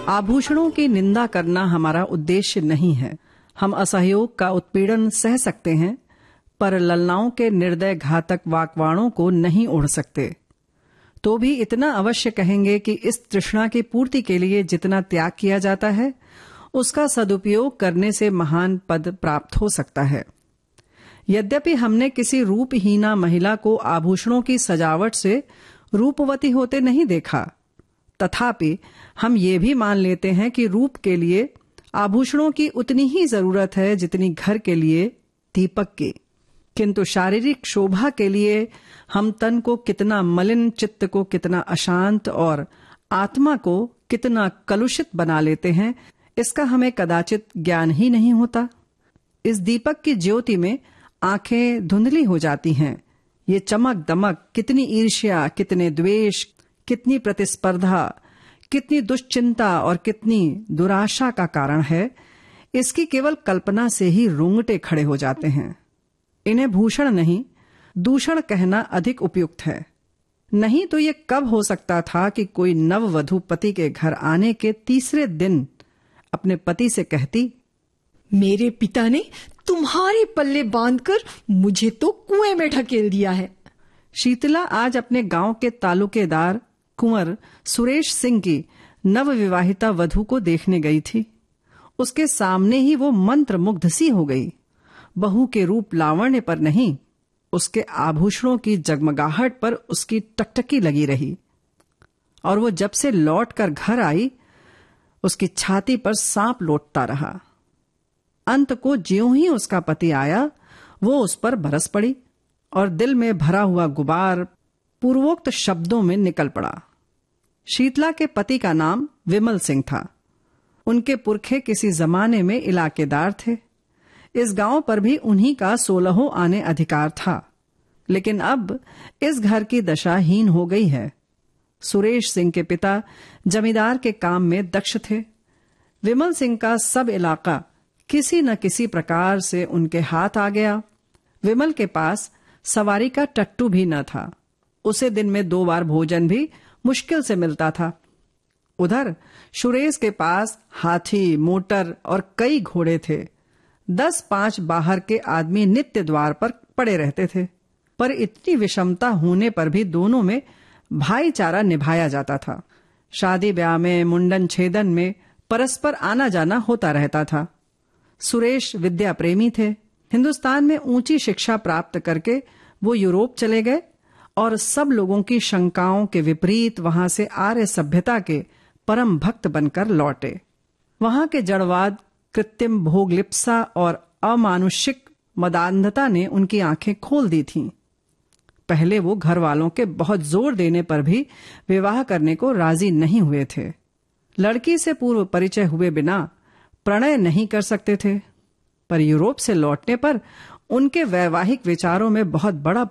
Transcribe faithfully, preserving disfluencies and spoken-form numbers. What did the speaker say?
आभूषणों की निंदा करना हमारा उद्देश्य नहीं है। हम असहयोग का उत्पीड़न सह सकते हैं, पर ललनाओं के निर्दय घातक वाकवाणों को नहीं ओढ़ सकते। तो भी इतना अवश्य कहेंगे कि इस तृष्णा की पूर्ति के लिए जितना त्याग किया जाता है, उसका सदुपयोग करने से महान पद प्राप्त हो सकता है। यद्यपि हमने किसी रूपहीना महिला को आभूषणों की सजावट से रूपवती होते नहीं देखा, तथापि हम ये भी मान लेते हैं कि रूप के लिए आभूषणों की उतनी ही जरूरत है जितनी घर के लिए दीपक की। किंतु शारीरिक शोभा के लिए हम तन को कितना मलिन, चित्त को कितना अशांत और आत्मा को कितना कलुषित बना लेते हैं, इसका हमें कदाचित ज्ञान ही नहीं होता। इस दीपक की ज्योति में आंखें धुंधली हो जाती हैं। ये चमक दमक कितनी ईर्ष्या, कितने द्वेष, कितनी प्रतिस्पर्धा, कितनी दुश्चिंता और कितनी दुराशा का कारण है, इसकी केवल कल्पना से ही रोंगटे खड़े हो जाते हैं। इन्हें भूषण नहीं, दूषण कहना अधिक उपयुक्त है। नहीं तो ये कब हो सकता था कि कोई नववधू पति के घर आने के तीसरे दिन अपने पति से कहती, मेरे पिता ने तुम्हारे पल्ले बांधकर मुझे तो कुएं में ढकेल दिया है। शीतला आज अपने गांव के तालुकेदार कुंवर सुरेश सिंह की नवविवाहिता वधू को देखने गई थी। उसके सामने ही वो मंत्रमुग्ध सी हो गई। बहू के रूप लावण्य पर नहीं, उसके आभूषणों की जगमगाहट पर उसकी टकटकी लगी रही। और वो जब से लौट कर घर आई, उसकी छाती पर सांप लौटता रहा। अंत को ज्यों ही उसका पति आया, वो उस पर बरस पड़ी और दिल में भरा हुआ गुबार पूर्वोक्त शब्दों में निकल पड़ा। शीतला के पति का नाम विमल सिंह था। उनके पुरखे किसी जमाने में इलाकेदार थे। इस गांव पर भी उन्हीं का सोलहों आने अधिकार था, लेकिन अब इस घर की दशा हीन हो गई है। सुरेश सिंह के पिता जमींदार के काम में दक्ष थे। विमल सिंह का सब इलाका किसी न किसी प्रकार से उनके हाथ आ गया। विमल के पास सवारी का टट्टू भी न था। उसे दिन में दो बार भोजन भी मुश्किल से मिलता था। उधर सुरेश के पास हाथी, मोटर और कई घोड़े थे। दस पांच बाहर के आदमी नित्य द्वार पर पड़े रहते थे। पर इतनी विषमता होने पर भी दोनों में भाईचारा निभाया जाता था। शादी ब्याह में, मुंडन छेदन में परस्पर आना जाना होता रहता था। सुरेश विद्या प्रेमी थे। हिंदुस्तान में ऊंची शिक्षा प्राप्त करके वो यूरोप चले गए और सब लोगों की शंकाओं के विपरीत वहां से आर्य सभ्यता के परम भक्त बनकर लौटे। वहां के जड़वाद, कृत्रिम भोगलिप्सा और अमानुषिक मदान्धता ने उनकी आंखें खोल दी थीं। पहले वो घर वालों के बहुत जोर देने पर भी विवाह करने को राजी नहीं हुए थे। लड़की से पूर्व परिचय हुए बिना प्रणय नहीं कर सकते थे। पर यूरोप से लौटने पर उनके वैवाहिक विचारों में बहुत बड़ा